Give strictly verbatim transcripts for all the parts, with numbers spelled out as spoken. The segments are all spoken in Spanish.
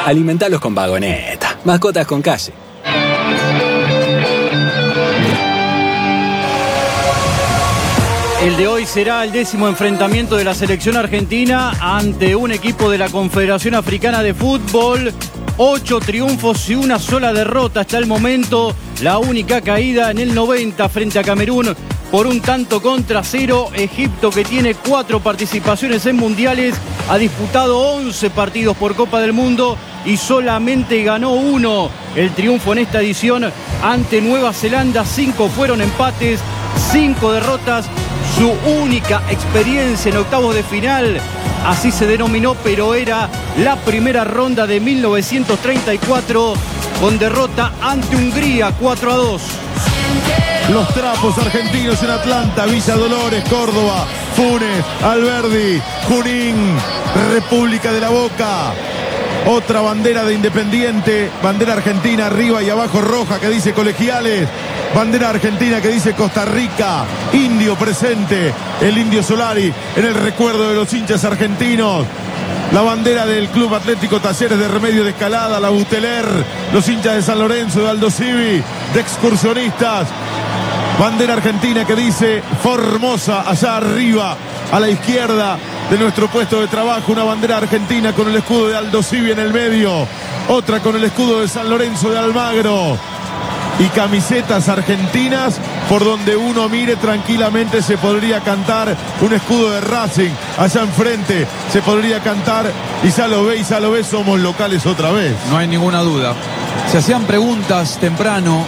Alimentalos con Vagoneta. Mascotas con calle. El de hoy será el décimo enfrentamiento de la selección argentina ante un equipo de la Confederación Africana de Fútbol. Ocho triunfos y una sola derrota hasta el momento. La única caída en el noventa frente a Camerún por un tanto contra cero. Egipto, que tiene cuatro participaciones en mundiales, ha disputado once partidos por Copa del Mundo y solamente ganó uno. El triunfo en esta edición ante Nueva Zelanda, cinco fueron empates, cinco derrotas. Su única experiencia en octavos de final, así se denominó, pero era la primera ronda de mil novecientos treinta y cuatro, con derrota ante Hungría cuatro a dos. Los trapos argentinos en Atlanta, Villa Dolores, Córdoba, Funes, Alberdi, Junín, República de la Boca. Otra bandera de Independiente, bandera argentina arriba y abajo roja que dice Colegiales. Bandera argentina que dice Costa Rica. Indio presente, el Indio Solari, en el recuerdo de los hinchas argentinos. La bandera del Club Atlético Talleres de Remedio de Escalada, la Buteler, los hinchas de San Lorenzo, de Aldo Civi, de excursionistas. Bandera argentina que dice Formosa, allá arriba, a la izquierda de nuestro puesto de trabajo. Una bandera argentina con el escudo de Aldo Civi en el medio. Otra con el escudo de San Lorenzo de Almagro. Y camisetas argentinas, por donde uno mire tranquilamente se podría cantar un escudo de Racing. Allá enfrente se podría cantar, y ya lo ve, y ya lo ve, somos locales otra vez. No hay ninguna duda. Se hacían preguntas temprano.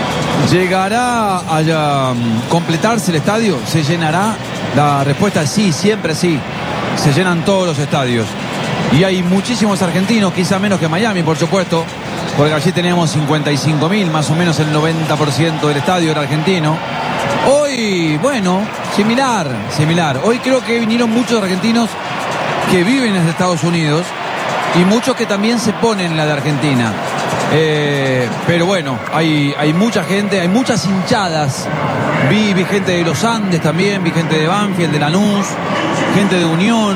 ¿Llegará a um, completarse el estadio? ¿Se llenará? La respuesta es sí, siempre sí. Se llenan todos los estadios. Y hay muchísimos argentinos, quizá menos que Miami, por supuesto, porque allí teníamos cincuenta y cinco mil, más o menos el noventa por ciento del estadio era argentino. Hoy, bueno, similar, similar. Hoy creo que vinieron muchos argentinos que viven en Estados Unidos y muchos que también se ponen en la de Argentina. Eh, pero bueno, hay, hay mucha gente, hay muchas hinchadas. Vi, vi gente de los Andes también, vi gente de Banfield, de Lanús, gente de Unión,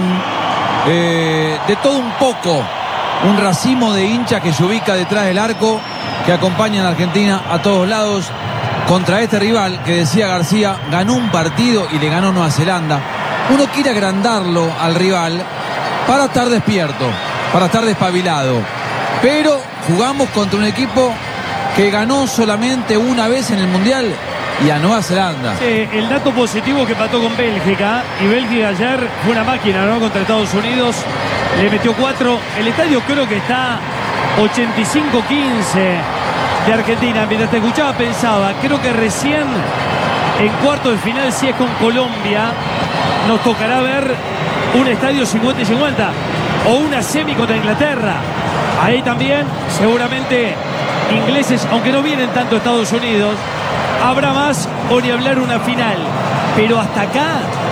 eh, de todo un poco. Un racimo de hinchas que se ubica detrás del arco, que acompañan a Argentina a todos lados contra este rival que, decía García, ganó un partido y le ganó Nueva Zelanda. Uno quiere agrandarlo al rival para estar despierto, para estar despabilado. Pero jugamos contra un equipo que ganó solamente una vez en el Mundial y a Nueva Zelanda. Sí, el dato positivo que empató con Bélgica, y Bélgica ayer fue una máquina, ¿no? Contra Estados Unidos, le metió cuatro. El estadio creo que está ochenta y cinco quince de Argentina. Mientras te escuchaba pensaba, creo que recién en cuarto de final, si es con Colombia, nos tocará ver un estadio cincuenta y cincuenta o una semi contra Inglaterra. Ahí también seguramente ingleses, aunque no vienen tanto a Estados Unidos, habrá más, o ni hablar una final. Pero hasta acá,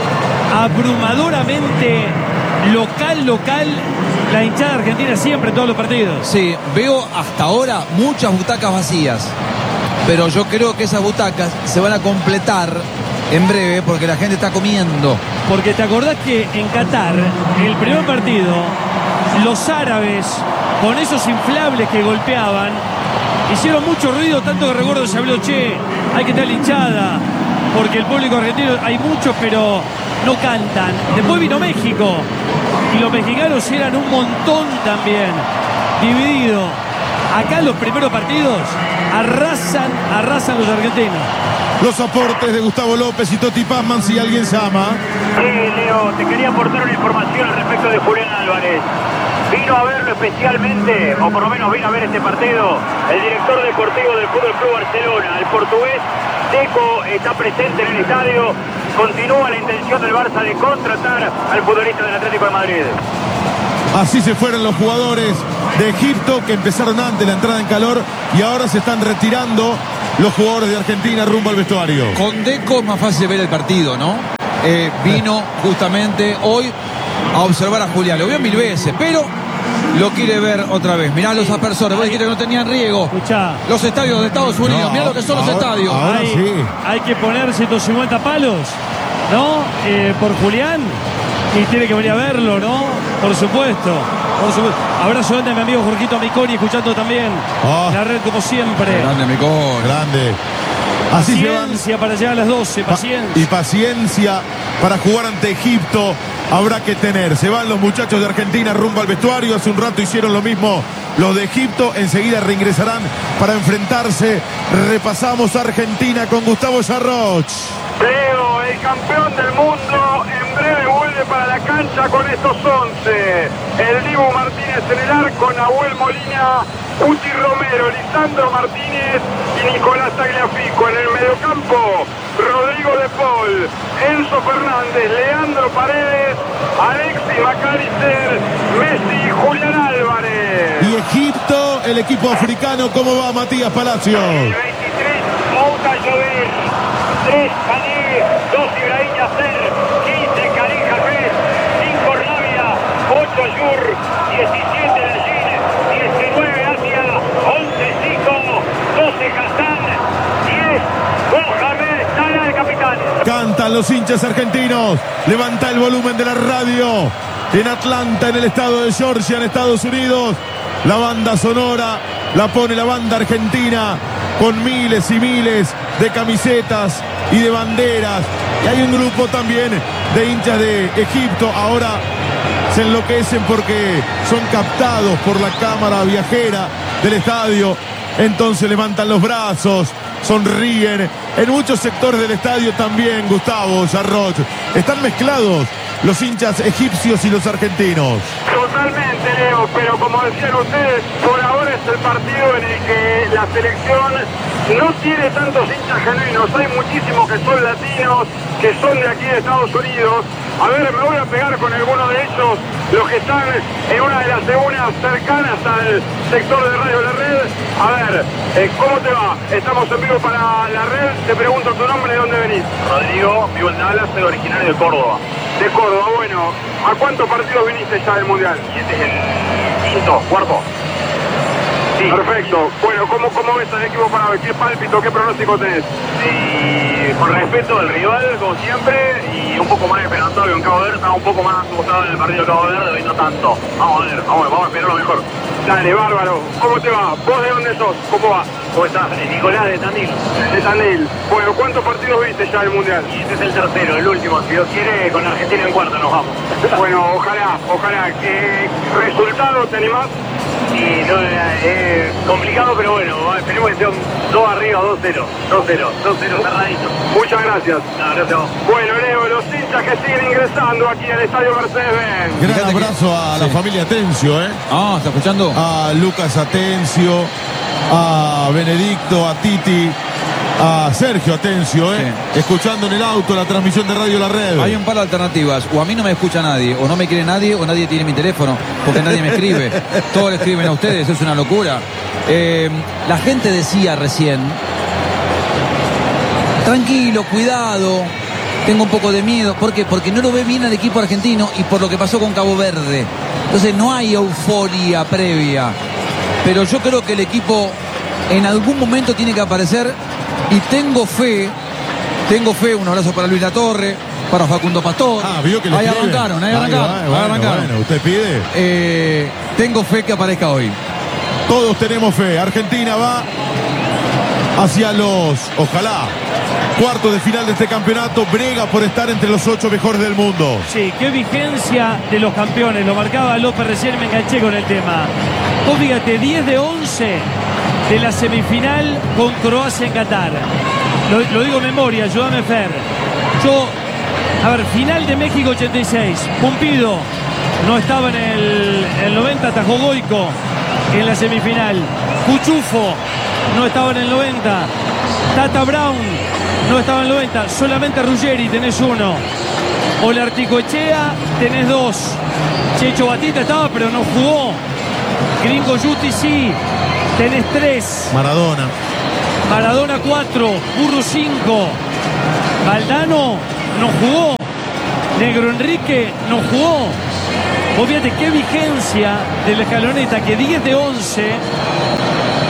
abrumadoramente local, local, la hinchada argentina siempre en todos los partidos. Sí, veo hasta ahora muchas butacas vacías, pero yo creo que esas butacas se van a completar en breve porque la gente está comiendo. Porque te acordás que en Qatar, el primer partido, los árabes, con esos inflables que golpeaban, hicieron mucho ruido, tanto que recuerdo se habló, che, hay que estar hinchada, porque el público argentino, hay muchos, pero no cantan. Después vino México, y los mexicanos eran un montón también, dividido. Acá en los primeros partidos, arrasan, arrasan los argentinos. Los aportes de Gustavo López y Toti Pazman, si alguien llama. Sí, Leo, te quería aportar una información al respecto de Julián Álvarez. Vino a verlo especialmente, o por lo menos vino a ver este partido, el director deportivo del Fútbol Club Barcelona, el portugués Deco, está presente en el estadio. Continúa la intención del Barça de contratar al futbolista del Atlético de Madrid. Así se fueron los jugadores de Egipto, que empezaron antes la entrada en calor, y ahora se están retirando los jugadores de Argentina rumbo al vestuario. Con Deco es más fácil ver el partido, ¿no? Eh, vino justamente hoy a observar a Julián. Lo vio mil veces, pero lo quiere ver otra vez. Mirá los aspersores, vos dijiste que no tenían riego. Escuchá. Los estadios de Estados Unidos, No, mirá lo que son ahora, los estadios. Ahora hay, sí. hay que poner ciento cincuenta palos, ¿no? Eh, por Julián. Y tiene que venir a verlo, ¿no? Por supuesto. Por supuesto. Abrazo grande a mi amigo Jorgito Amiconi, escuchando también Oh. la red como siempre. Grande, Micón. Grande. Así se van. Paciencia para llegar a las doce, paciencia. Y paciencia para jugar ante Egipto habrá que tener. Se van los muchachos de Argentina rumbo al vestuario. Hace un rato hicieron lo mismo los de Egipto. Enseguida reingresarán para enfrentarse. Repasamos Argentina con Gustavo Yarroch. Leo, el campeón del mundo, en breve vuelve para la cancha con estos once. El Dibu Martínez en el arco, Nahuel Molina, Uti Romero, Lisandro Martínez y Nicolás Tagliafico. En el mediocampo, Rodrigo De Paul, Enzo Fernández, Leandro Paredes, Alexis McAllister, Messi y Julián Álvarez. Y Egipto, el equipo africano, ¿cómo va Matías Palacios? veintitrés, Mouta Jover, tres Cané, dos Ibrahim Yasser, quince Karim Jafet, cinco Rabia, ocho Yur, diecisiete Lajin, diecinueve Asia, once Zico, doce Hassan, diez Mohamed Salah, el capitán. Cantan los hinchas argentinos. Levanta el volumen de la radio. En Atlanta, en el estado de Georgia, en Estados Unidos. La banda sonora la pone la banda argentina con miles y miles de camisetas y de banderas. Y hay un grupo también de hinchas de Egipto. Ahora se enloquecen porque son captados por la cámara viajera del estadio. Entonces levantan los brazos, sonríen. En muchos sectores del estadio también, Gustavo Yarroch, están mezclados los hinchas egipcios y los argentinos. Totalmente, Leo, pero como decían ustedes, por ahora es el partido en el que la selección no tiene tantos hinchas genuinos. Hay muchísimos que son latinos, que son de aquí de Estados Unidos. A ver, me voy a pegar con alguno de ellos, los que están en una de las tribunas cercanas al sector de Radio La Red. A ver, eh, ¿cómo te va? Estamos en vivo para La Red. Te pregunto tu nombre, ¿de dónde venís? Rodrigo, vivo en Dallas, soy originario de Córdoba. De Córdoba, bueno. ¿A cuántos partidos viniste ya del Mundial? Y este es el quinto, cuarto. Sí. Perfecto. Bueno, ¿cómo, cómo ves al equipo para ver? ¿Qué pálpito, qué pronóstico tenés? Y con respeto al rival, como siempre, y un poco más esperanzado que en Cabo Verde. Estaba un poco más asustado en el partido de Cabo Verde, hoy no tanto. Vamos a ver, vamos, vamos a esperar lo mejor. Dale, bárbaro. ¿Cómo te va? ¿Vos de dónde sos? ¿Cómo va? ¿Cómo estás? Nicolás de Tandil. De Tandil. Bueno, ¿cuántos partidos viste ya del Mundial? Y este es el tercero, el último. Si Dios quiere, con Argentina en cuarto nos vamos. Bueno, ojalá, ojalá. ¿Qué resultado te animás? Y no, es complicado, pero bueno, tenemos que ser dos arriba, dos cero. dos cero, dos cero cerradito. Muchas gracias. No, gracias a vos. Bueno, Leo, los hinchas que siguen ingresando aquí al Estadio Mercedes-Benz. Gran Fíjate abrazo que- a sí. la familia Atencio, ¿eh? Ah, ¿está escuchando? A Lucas Atencio, a Benedicto, a Titi, a Sergio Atencio, ¿eh? Escuchando en el auto la transmisión de Radio La Red. Hay un par de alternativas. O a mí no me escucha nadie, o no me quiere nadie, o nadie tiene mi teléfono, porque nadie me escribe. Todos le escriben a ustedes, es una locura. Eh, la gente decía recién, tranquilo, cuidado, tengo un poco de miedo. ¿Por qué? Porque no lo ve bien al equipo argentino y por lo que pasó con Cabo Verde. Entonces no hay euforia previa. Pero yo creo que el equipo en algún momento tiene que aparecer y tengo fe, tengo fe, un abrazo para Luis Latorre, para Facundo Pastor. Ah, vio que le ahí escriben. arrancaron, ahí Ahí arrancaron, va, ahí bueno, arrancaron. bueno, usted pide. Eh, tengo fe que aparezca hoy. Todos tenemos fe. Argentina va hacia los, ojalá, cuartos de final de este campeonato. Brega por estar entre los ocho mejores del mundo. Sí, qué vigencia de los campeones. Lo marcaba López recién, me enganché con el tema. Vos fíjate, diez de once de la semifinal con Croacia en Qatar. Lo, lo digo en memoria, ayúdame Fer. Yo, a ver, final de México ochenta y seis. Pumpido no estaba en el, el noventa, atajó Goico en la semifinal. Cuchufo no estaba en el noventa. Tata Brown no estaba en el noventa. Solamente Ruggeri tenés uno. Olarticoechea tenés dos. Checho Batista estaba pero no jugó. Gringo Justi sí. Tenés tres. Maradona. Maradona cuatro. Burro cinco. Valdano no jugó. Negro Enrique no jugó. Vos fíjate qué vigencia de la escaloneta, que diez de once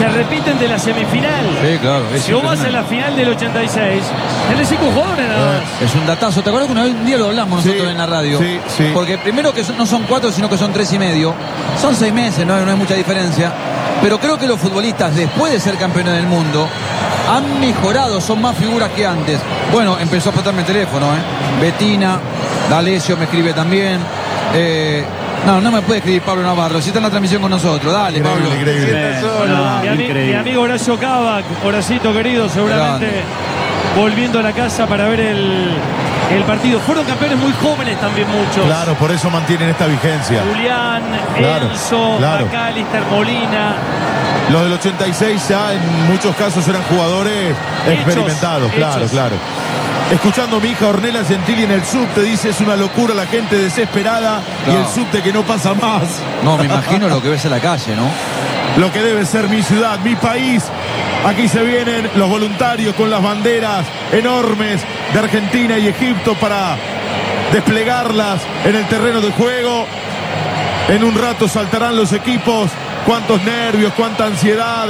se repiten de la semifinal. Sí, claro. Si vos vas a la final del ochenta y seis, tenés cinco jugadores nada más. Es un datazo. ¿Te acuerdas que una vez, un día lo hablamos nosotros Sí, en la radio? sí, sí. Porque primero que son- no son cuatro, sino que son tres y medio. Son seis meses, no, no hay mucha diferencia. Pero creo que los futbolistas, después de ser campeones del mundo, han mejorado, son más figuras que antes. Bueno, empezó a explotarme el teléfono, ¿eh? Betina, D'Alessio me escribe también. Eh, no, no me puede escribir Pablo Navarro. Si está en la transmisión con nosotros. Dale, Pablo. Increíble, increíble. Eh, solo. no, mi, ami- Increíble. mi amigo Horacio Cavac, Horacito querido, seguramente Grande. volviendo a la casa para ver el, el partido. Fueron campeones muy jóvenes también muchos. Claro, por eso mantienen esta vigencia. Julián, Claro, Enzo, claro. McAllister, Molina. Los del ochenta y seis ya en muchos casos eran jugadores Hechos, experimentados, claro, hechos. claro. Escuchando a mi hija Ornella Gentili en el subte, dice es una locura la gente desesperada y No. el subte que no pasa más. No, me imagino lo que ves en la calle, ¿no? Lo que debe ser mi ciudad, mi país. Aquí se vienen los voluntarios con las banderas enormes de Argentina y Egipto para desplegarlas en el terreno de juego. En un rato saltarán los equipos. Cuántos nervios, cuánta ansiedad,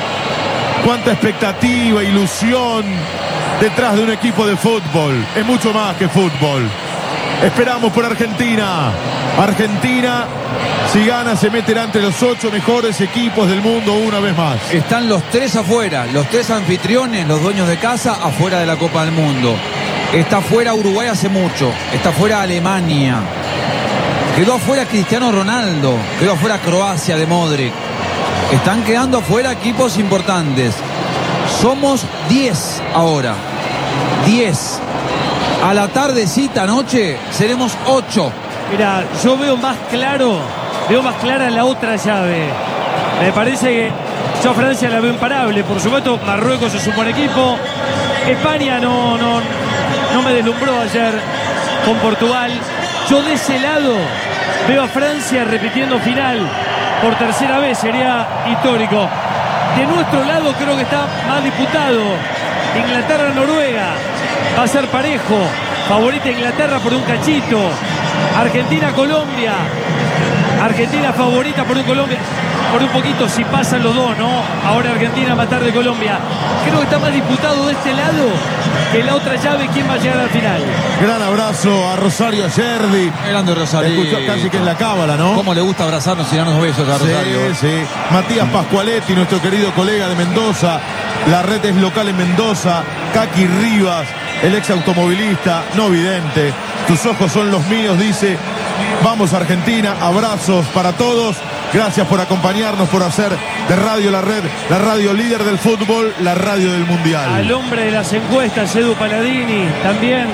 cuánta expectativa, ilusión detrás de un equipo de fútbol. Es mucho más que fútbol. Esperamos por Argentina. Argentina, si gana, se meterá entre los ocho mejores equipos del mundo una vez más. Están los tres afuera, los tres anfitriones, los dueños de casa, afuera de la Copa del Mundo. Está afuera Uruguay hace mucho, está afuera Alemania. Quedó afuera Cristiano Ronaldo, quedó afuera Croacia de Modric. Están quedando afuera equipos importantes. Somos diez ahora. diez. A la tardecita, noche, seremos ocho. Mira, yo veo más claro, veo más clara la otra llave. Me parece que yo a Francia la veo imparable. Por supuesto, Marruecos es un buen equipo. España no, no, no me deslumbró ayer con Portugal. Yo de ese lado veo a Francia repitiendo final por tercera vez, sería histórico. De nuestro lado creo que está más disputado. Inglaterra-Noruega va a ser parejo. Favorita Inglaterra por un cachito. Argentina-Colombia. Argentina favorita por un Colombia. Por un poquito si pasan los dos, ¿no? Ahora Argentina más tarde Colombia. Creo que está más disputado de este lado que la otra llave. ¿Quién va a llegar al final? Gran abrazo a Rosario Ayerdi. Grande Rosario. Escuchó casi que en la cábala, ¿no? ¿Cómo le gusta abrazarnos y darnos besos a Rosario? Sí, sí. Matías Pascualetti, nuestro querido colega de Mendoza. La red es local en Mendoza. Kaki Rivas, el ex automovilista, no vidente. Tus ojos son los míos, dice. Vamos Argentina, abrazos para todos. Gracias por acompañarnos, por hacer de Radio La Red la radio líder del fútbol, la radio del mundial. Al hombre de las encuestas, Edu Paladini, también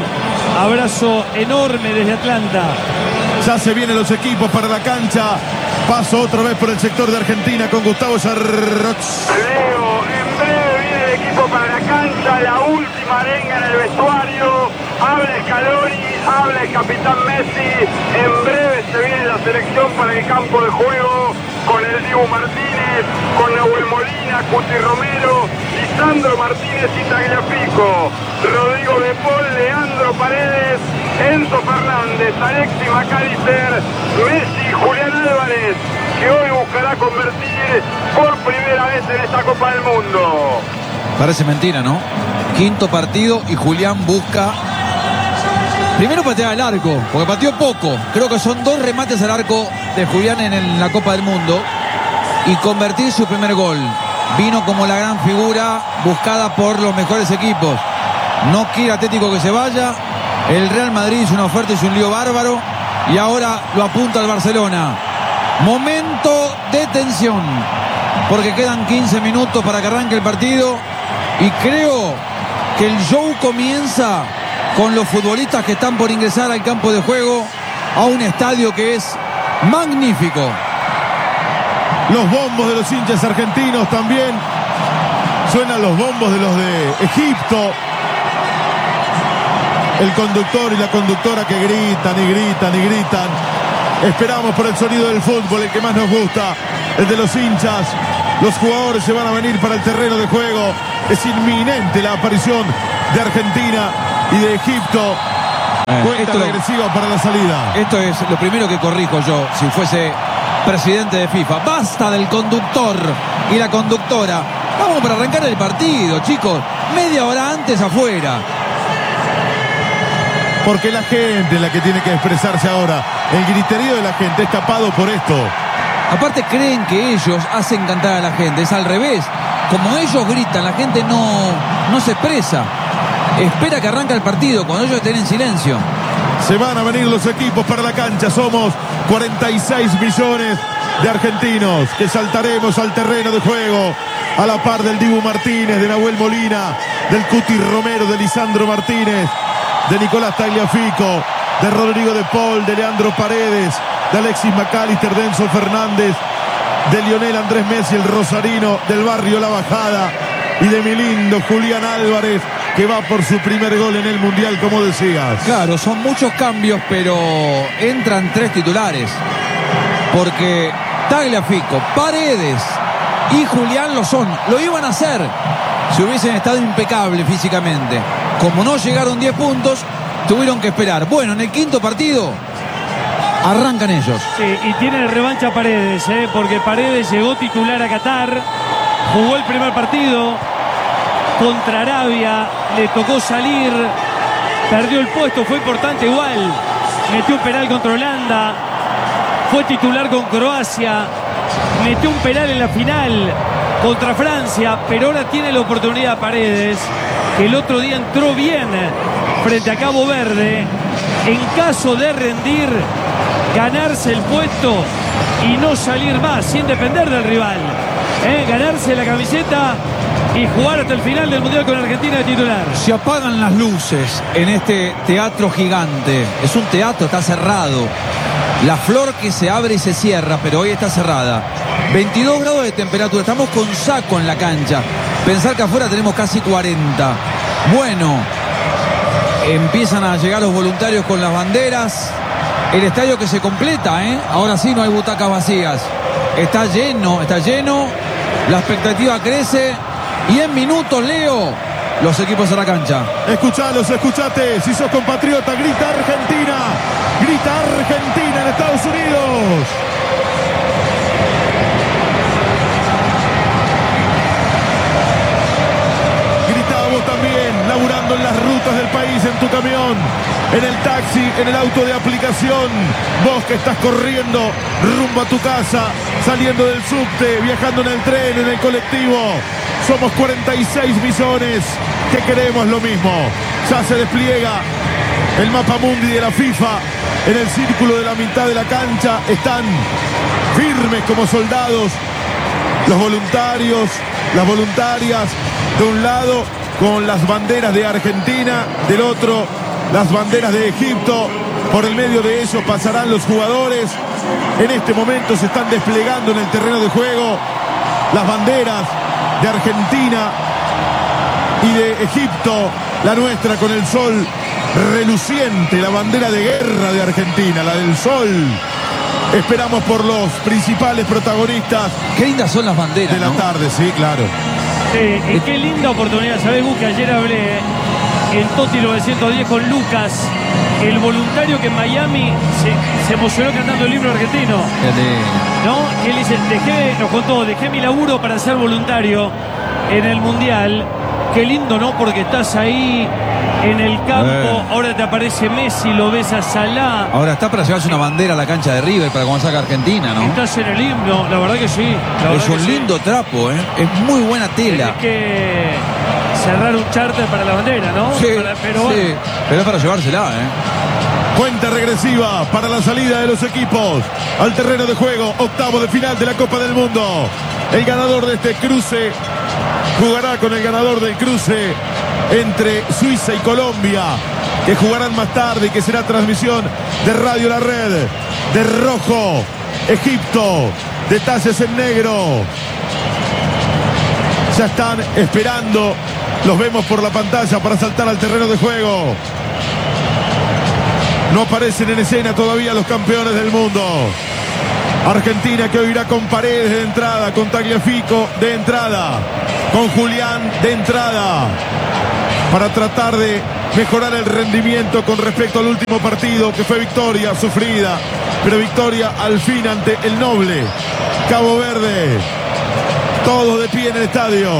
abrazo enorme desde Atlanta. Ya se vienen los equipos para la cancha. Paso otra vez por el sector de Argentina con Gustavo Sarroch. Leo, en breve viene el equipo para la cancha, la última arenga en el vestuario. Habla Scaloni, habla el capitán Messi. En breve se viene la selección para el campo de juego con el Dibu Martínez, con Nahuel Molina, Cuti Romero, Lisandro Martínez y Tagliafico, Rodrigo De Paul, Leandro Paredes, Enzo Fernández, Alexis McAllister, Messi, Julián Álvarez, que hoy buscará convertir por primera vez en esta Copa del Mundo. Parece mentira, ¿no? Quinto partido y Julián busca primero patear al arco, porque pateó poco. Creo que son dos remates al arco de Julián en, el- la Copa del Mundo y convertir su primer gol. Vino como la gran figura buscada por los mejores equipos. No quiere Atlético que se vaya. El Real Madrid hizo una oferta, hizo un lío bárbaro y ahora lo apunta al Barcelona. Momento de tensión, porque quedan quince minutos para que arranque el partido y creo que el show comienza con los futbolistas que están por ingresar al campo de juego a un estadio que es magnífico. Los bombos de los hinchas argentinos también. Suenan los bombos de los de Egipto. El conductor y la conductora que gritan y gritan y gritan. Esperamos por el sonido del fútbol, el que más nos gusta, el de los hinchas. Los jugadores se van a venir para el terreno de juego. Es inminente la aparición de Argentina y de Egipto. Eh, Cuenta esto- regresiva para la salida. Esto es lo primero que corrijo yo, si fuese presidente de FIFA. Basta del conductor, y la conductora. Vamos para arrancar el partido, chicos. Media hora antes afuera. Porque la gente es la que tiene que expresarse ahora. El griterío de la gente es tapado por esto. Aparte creen que ellos hacen cantar a la gente. Es al revés. Como ellos gritan, la gente no, no se expresa. Espera que arranque el partido cuando ellos estén en silencio. Se van a venir los equipos para la cancha. Somos cuarenta y seis millones de argentinos que saltaremos al terreno de juego a la par del Dibu Martínez, de Nahuel Molina, del Cuti Romero, de Lisandro Martínez, de Nicolás Tagliafico, de Rodrigo de Paul, de Leandro Paredes, de Alexis McAllister, de Enzo Fernández, de Lionel Andrés Messi, el rosarino del barrio La Bajada, y de mi lindo Julián Álvarez, que va por su primer gol en el Mundial, como decías. Claro, son muchos cambios, pero entran tres titulares. Porque Tagliafico, Paredes y Julián lo son. Lo iban a hacer si hubiesen estado impecables físicamente. Como no llegaron diez puntos, tuvieron que esperar. Bueno, en el quinto partido arrancan ellos. Sí, y tiene revancha Paredes, ¿eh? Porque Paredes llegó titular a Qatar, jugó el primer partido contra Arabia, le tocó salir, perdió el puesto, fue importante igual, metió un penal contra Holanda, fue titular con Croacia, metió un penal en la final contra Francia, pero ahora tiene la oportunidad Paredes, que el otro día entró bien frente a Cabo Verde, en caso de rendir, ganarse el puesto y no salir más, sin depender del rival, ¿eh? Ganarse la camiseta y jugar hasta el final del Mundial con Argentina de titular. Se apagan las luces en este teatro gigante. Es un teatro, está cerrado. La flor que se abre y se cierra, pero hoy está cerrada. veintidós grados de temperatura, estamos con saco en la cancha. Pensar que afuera tenemos casi cuarenta. Bueno, empiezan a llegar los voluntarios con las banderas. El estadio que se completa, ¿eh? Ahora sí no hay butacas vacías. Está lleno, está lleno. La expectativa crece. Y en minutos, Leo, los equipos a la cancha. Escuchalos, escuchate. Si sos compatriota, grita Argentina. Grita Argentina en Estados Unidos. Grita vos también, laburando en las rutas del país, en tu camión, en el taxi, en el auto de aplicación. Vos que estás corriendo rumbo a tu casa, saliendo del subte, viajando en el tren, en el colectivo. Somos cuarenta y seis millones que queremos lo mismo. Ya se despliega el mapa mundi de la FIFA. En el círculo de la mitad de la cancha están firmes como soldados los voluntarios, las voluntarias, de un lado con las banderas de Argentina, del otro las banderas de Egipto. Por el medio de ellos pasarán los jugadores. En este momento se están desplegando en el terreno de juego las banderas de Argentina y de Egipto, la nuestra con el sol reluciente, la bandera de guerra de Argentina, la del sol. Esperamos por los principales protagonistas. Qué lindas son las banderas, de la ¿no? tarde, sí, claro. Sí, y qué linda oportunidad. ¿Sabés, Gus, que ayer hablé en Toti novecientos diez con Lucas, el voluntario que en Miami se, se emocionó cantando el himno argentino? ¿No? Que él dice, dejé, nos contó, dejé mi laburo para ser voluntario en el Mundial. Qué lindo, ¿no? Porque estás ahí en el campo, eh. ahora te aparece Messi, lo ves a Salah. Ahora está para llevarse una bandera a la cancha de River para cuando saca Argentina, ¿no? Estás en el himno, la verdad que sí. La Es verdad un que lindo sí. trapo, ¿eh? Es muy buena tela. Tienes que cerrar un charter para la bandera, ¿no? Sí, Para- pero sí, bueno. pero es para llevársela, ¿eh? Cuenta regresiva para la salida de los equipos al terreno de juego. Octavo de final de la Copa del Mundo. El ganador de este cruce jugará con el ganador del cruce entre Suiza y Colombia, que jugarán más tarde y que será transmisión de Radio La Red. De rojo, Egipto. Detalles en negro. Ya están esperando. Los vemos por la pantalla para saltar al terreno de juego. No aparecen en escena todavía los campeones del mundo. Argentina, que hoy irá con Paredes de entrada, con Tagliafico de entrada, con Julián de entrada, para tratar de mejorar el rendimiento con respecto al último partido, que fue victoria sufrida, pero victoria al fin ante el noble Cabo Verde. Todos de pie en el estadio.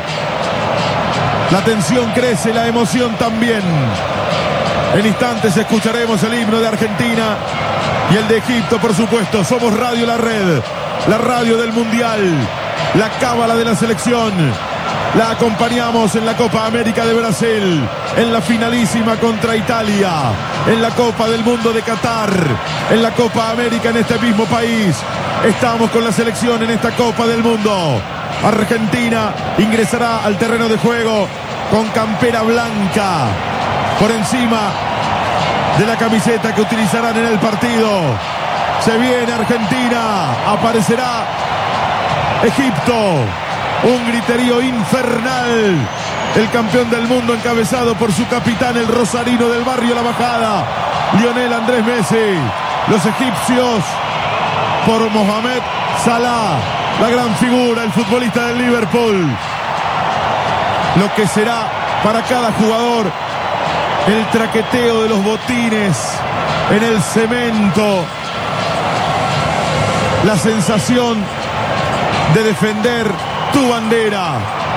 La tensión crece, la emoción también. En instantes escucharemos el himno de Argentina y el de Egipto, por supuesto. Somos Radio La Red, la radio del Mundial, la cábala de la selección. La acompañamos en la Copa América de Brasil, en la finalísima contra Italia, en la Copa del Mundo de Qatar, en la Copa América en este mismo país. Estamos con la selección en esta Copa del Mundo. Argentina ingresará al terreno de juego con campera blanca por encima de la camiseta que utilizarán en el partido. Se viene Argentina, aparecerá Egipto. Un griterío infernal. El campeón del mundo encabezado por su capitán, el rosarino del barrio La Bajada, Lionel Andrés Messi. Los egipcios por Mohamed Salah, la gran figura, el futbolista del Liverpool. Lo que será para cada jugador el traqueteo de los botines en el cemento. La sensación de defender tu bandera,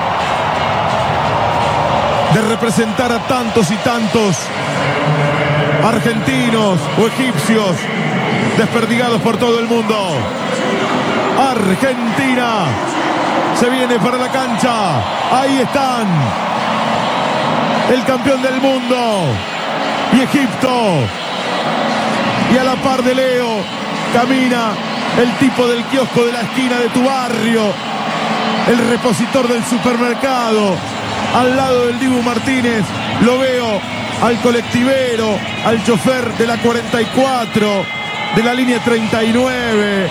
de representar a tantos y tantos argentinos o egipcios desperdigados por todo el mundo. Argentina se viene para la cancha. Ahí están el campeón del mundo y Egipto, y a la par de Leo camina el tipo del kiosco de la esquina de tu barrio, el repositor del supermercado, al lado del Dibu Martínez. Lo veo al colectivero, al chofer de la cuarenta y cuatro, de la línea treinta y nueve,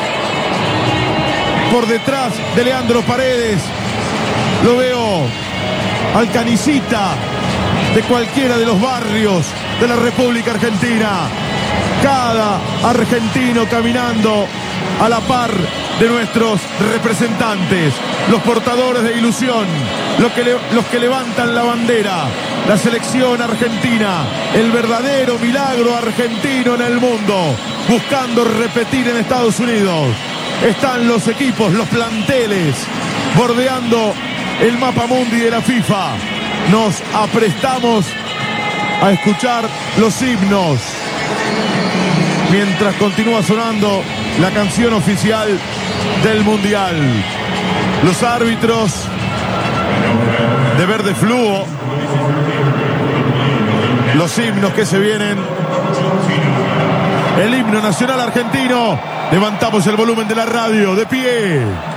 por detrás de Leandro Paredes. Lo veo al canicita de cualquiera de los barrios de la República Argentina. Cada argentino caminando a la par de nuestros representantes, los portadores de ilusión, los que, le, los que levantan la bandera, la selección argentina, el verdadero milagro argentino en el mundo, buscando repetir en Estados Unidos. Están los equipos, los planteles, bordeando el mapa mundi de la FIFA. Nos aprestamos a escuchar los himnos mientras continúa sonando la canción oficial del Mundial. Los árbitros de verde fluo, los himnos que se vienen, el himno nacional argentino. Levantamos el volumen de la radio, de pie.